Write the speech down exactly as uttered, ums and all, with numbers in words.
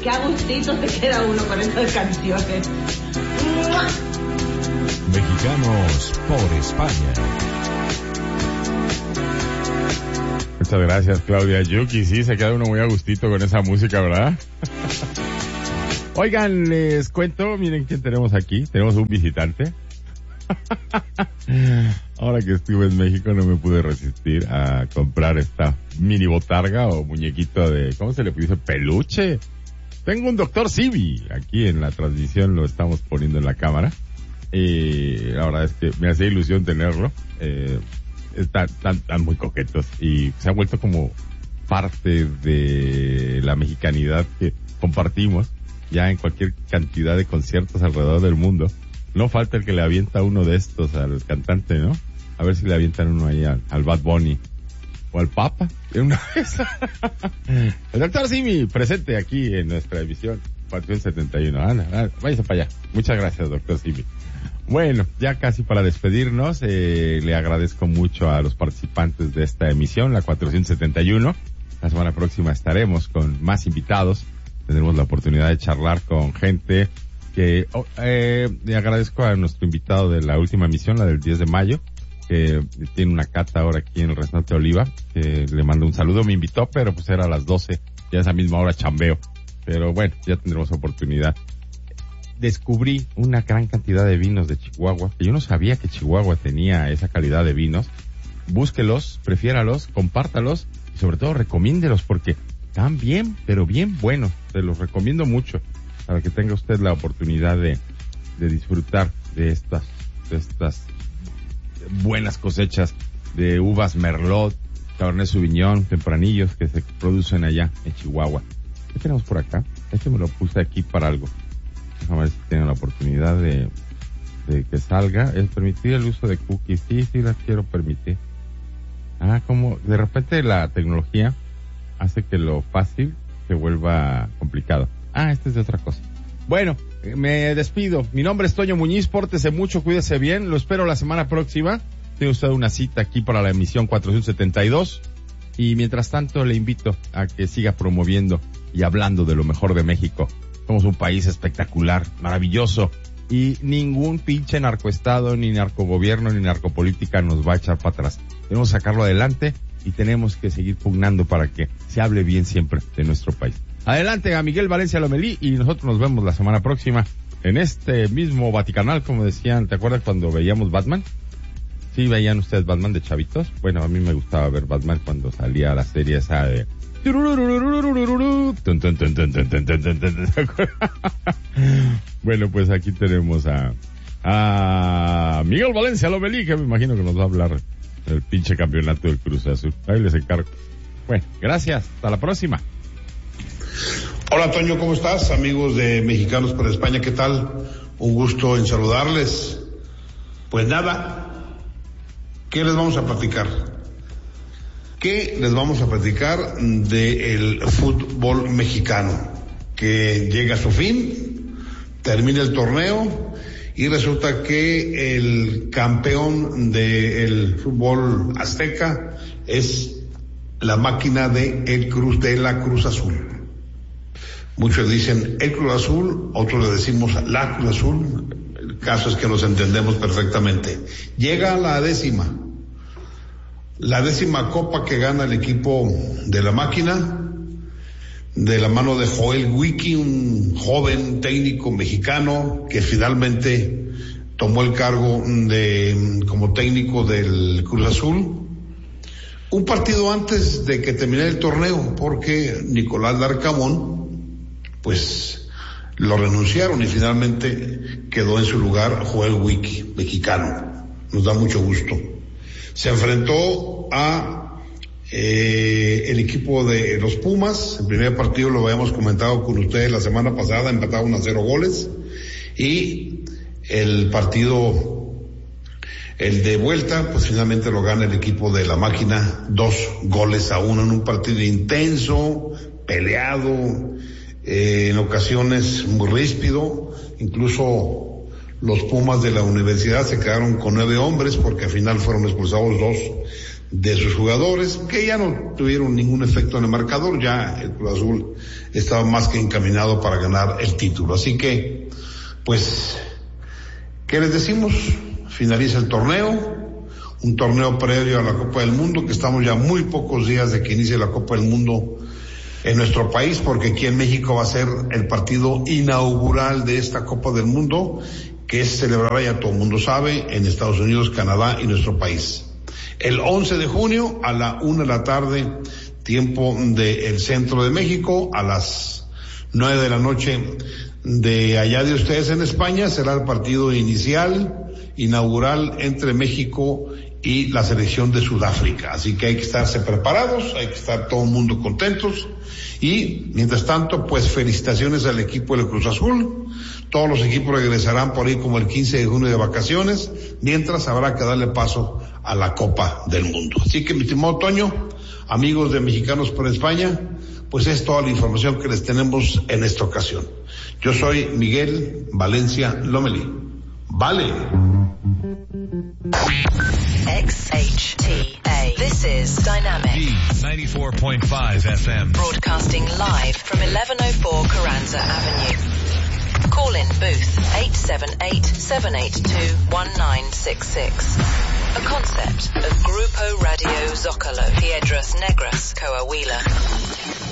qué agustito se queda uno con estas canciones. Mexicanos por España. Muchas gracias, Claudia Yuki. Sí, se queda uno muy a gustito con esa música, ¿verdad? Oigan, les cuento, miren quién tenemos aquí. Tenemos un visitante. Ahora que estuve en México no me pude resistir a comprar esta mini botarga o muñequito de, ¿cómo se le dice? Peluche. Tengo un doctor Simi. Aquí en la transmisión lo estamos poniendo en la cámara. Y la verdad es que me hacía ilusión tenerlo. Eh, están, están, están muy coquetos y se ha vuelto como parte de la mexicanidad que compartimos ya en cualquier cantidad de conciertos alrededor del mundo. No falta el que le avienta uno de estos al cantante, ¿no? A ver si le avientan uno ahí al, al Bad Bunny o al Papa. Una vez. El doctor Simi, presente aquí en nuestra emisión cuatrocientos setenta y uno. Ana, Ana, váyase para allá. Muchas gracias, doctor Simi. Bueno, ya casi para despedirnos, eh, le agradezco mucho a los participantes de esta emisión, la cuatrocientos setenta y uno. La semana próxima estaremos con más invitados. Tendremos la oportunidad de charlar con gente que oh, eh, le agradezco a nuestro invitado de la última emisión, la del diez de mayo, que tiene una cata ahora aquí en el Restaurante Oliva, que le mando un saludo. Me invitó, pero pues era a las doce, ya a esa misma hora chambeo. Pero bueno, ya tendremos oportunidad. Descubrí una gran cantidad de vinos de Chihuahua, que yo no sabía que Chihuahua tenía esa calidad de vinos. Búsquelos, prefiéralos, compártalos y sobre todo recomiéndelos porque están bien, pero bien buenos. Se los recomiendo mucho para que tenga usted la oportunidad de, de disfrutar de estas, de estas buenas cosechas de uvas Merlot, Cabernet Sauvignon, tempranillos que se producen allá en Chihuahua. ¿Qué tenemos por acá? Este me lo puse aquí para algo. Déjame ver si tienen la oportunidad de, de que salga. Es permitir el uso de cookies. Sí, sí las quiero permitir. Ah, como de repente la tecnología hace que lo fácil se vuelva complicado. Ah, este es de otra cosa. Bueno, me despido. Mi nombre es Toño Muñiz. Pórtese mucho, cuídese bien. Lo espero la semana próxima. Tiene usted una cita aquí para la emisión cuatrocientos setenta y dos. Y mientras tanto le invito a que siga promoviendo y hablando de lo mejor de México. Somos un país espectacular, maravilloso. Y ningún pinche narcoestado, ni narcogobierno, ni narcopolítica nos va a echar para atrás. Tenemos que sacarlo adelante y tenemos que seguir pugnando para que se hable bien siempre de nuestro país. Adelante a Miguel Valencia Lomelí y nosotros nos vemos la semana próxima en este mismo Vaticanal, como decían. ¿Te acuerdas cuando veíamos Batman? ¿Sí veían ustedes Batman de chavitos? Bueno, a mí me gustaba ver Batman cuando salía la serie esa de... Bueno, pues aquí tenemos a, a Miguel Valencia Lomelí, que me imagino que nos va a hablar del pinche campeonato del Cruz Azul. Ahí les encargo. Bueno, gracias. Hasta la próxima. Hola, Toño, ¿cómo estás? Amigos de Mexicanos por España, ¿qué tal? Un gusto en saludarles. Pues nada, ¿qué les vamos a platicar? ¿Qué les vamos a platicar del fútbol mexicano? Que llega a su fin, termina el torneo y resulta que el campeón del fútbol azteca es la máquina de el Cruz de la Cruz Azul. Muchos dicen el Cruz Azul, otros le decimos la Cruz Azul. El caso es que nos entendemos perfectamente. Llega a la décima, la décima copa que gana el equipo de la máquina, de la mano de Joel Wiki, un joven técnico mexicano que finalmente tomó el cargo de como técnico del Cruz Azul. Un partido antes de que terminara el torneo, porque Nicolás Larcamón, pues, lo renunciaron y finalmente quedó en su lugar Joel Wiki, mexicano. Nos da mucho gusto. Se enfrentó a eh, el equipo de los Pumas. El primer partido lo habíamos comentado con ustedes la semana pasada, empataron a cero goles. Y el partido... El de vuelta, pues finalmente lo gana el equipo de la máquina, dos goles a uno en un partido intenso, peleado, eh, en ocasiones muy ríspido. Incluso los Pumas de la universidad se quedaron con nueve hombres porque al final fueron expulsados dos de sus jugadores, que ya no tuvieron ningún efecto en el marcador, ya el Cruz Azul estaba más que encaminado para ganar el título. Así que, pues, ¿qué les decimos? Finaliza el torneo, un torneo previo a la Copa del Mundo, que estamos ya muy pocos días de que inicie la Copa del Mundo en nuestro país, porque aquí en México va a ser el partido inaugural de esta Copa del Mundo, que se celebrará, ya todo el mundo sabe, en Estados Unidos, Canadá y nuestro país. El once de junio a la una de la tarde, tiempo del centro de México, a las nueve de la noche de allá de ustedes en España, será el partido inicial, inaugural entre México y la selección de Sudáfrica. Así que hay que estarse preparados, hay que estar todo el mundo contentos. Y, mientras tanto, pues felicitaciones al equipo del Cruz Azul. Todos los equipos regresarán por ahí como el quince de junio de vacaciones, mientras habrá que darle paso a la Copa del Mundo. Así que, mi estimado Toño, amigos de Mexicanos por España, pues es toda la información que les tenemos en esta ocasión. Yo soy Miguel Valencia Lomelí. Vale. X H T A. This is Dynamic. ninety-four point five F M. Broadcasting live from eleven oh four Carranza Avenue. Call in booth eight seven eight, seven eight two, one nine six six. A concept of Grupo Radio Zócalo, Piedras Negras, Coahuila.